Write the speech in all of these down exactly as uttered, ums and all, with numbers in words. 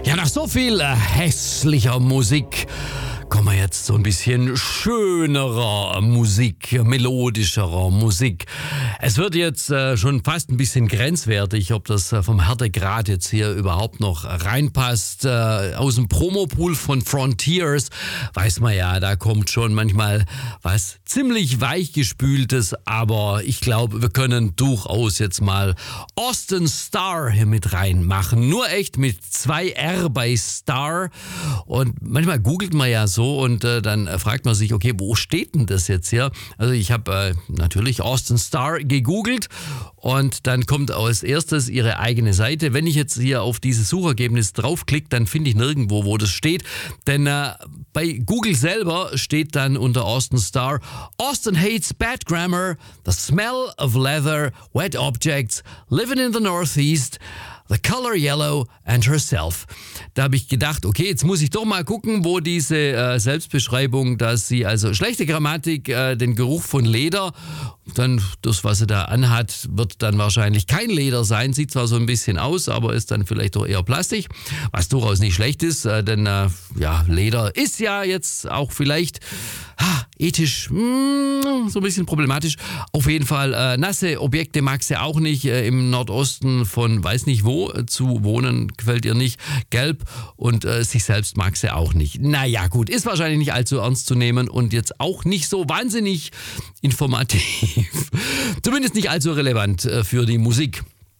Ja, nach so viel äh, hässlicher Musik kommen wir jetzt so ein bisschen schönerer Musik, melodischerer Musik. Es wird jetzt äh, schon fast ein bisschen grenzwertig, ob das äh, vom Härtegrad jetzt hier überhaupt noch reinpasst. Äh, aus dem Promopool von Frontiers weiß man ja, da kommt schon manchmal was ziemlich weichgespültes, aber ich glaube, wir können durchaus jetzt mal Austin Starr hier mit reinmachen. Nur echt mit zwei R bei Star, und manchmal googelt man ja so und äh, dann fragt man sich, okay, wo steht denn das jetzt hier? Also ich habe äh, natürlich Austin Starr gegoogelt und dann kommt als erstes ihre eigene Seite. Wenn ich jetzt hier auf dieses Suchergebnis draufklicke, dann finde ich nirgendwo, wo das steht, denn äh, bei Google selber steht dann unter Austin Starr: Austin hates bad grammar, the smell of leather, wet objects, living in the Northeast, the color yellow and herself. Da habe ich gedacht, okay, jetzt muss ich doch mal gucken, wo diese äh, Selbstbeschreibung, dass sie also schlechte Grammatik, äh, den Geruch von Leder, dann das, was sie da anhat, wird dann wahrscheinlich kein Leder sein. Sieht zwar so ein bisschen aus, aber ist dann vielleicht doch eher Plastik, was durchaus nicht schlecht ist, äh, denn äh, ja, Leder ist ja jetzt auch vielleicht ha, ethisch mh, so ein bisschen problematisch. Auf jeden Fall äh, nasse Objekte mag sie auch nicht. Äh, Im Nordosten von weiß nicht wo äh, zu wohnen gefällt ihr nicht. Gelb, und äh, sich selbst mag sie auch nicht. Naja gut, ist wahrscheinlich nicht allzu ernst zu nehmen und jetzt auch nicht so wahnsinnig informativ. Zumindest nicht allzu relevant äh, für die Musik.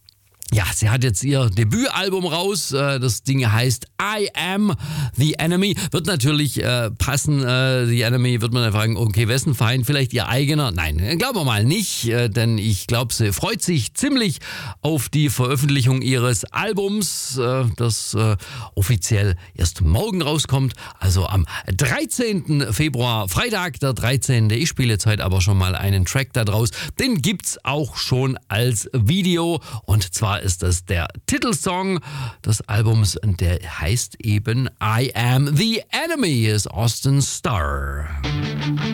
Ja, sie hat jetzt ihr Debütalbum raus. Das Ding heißt I Am The Enemy. Wird natürlich äh, passen. Äh, The Enemy wird man dann fragen, okay, wessen Feind? Vielleicht ihr eigener? Nein, glauben wir mal nicht, äh, denn ich glaube, sie freut sich ziemlich auf die Veröffentlichung ihres Albums, äh, das äh, offiziell erst morgen rauskommt. Also am dreizehnten Februar, Freitag der dreizehnte Ich spiele jetzt heute aber schon mal einen Track da draus. Den gibt's auch schon als Video, und zwar ist das der Titelsong des Albums, und der heißt eben I Am The Enemy, ist Austin Starr.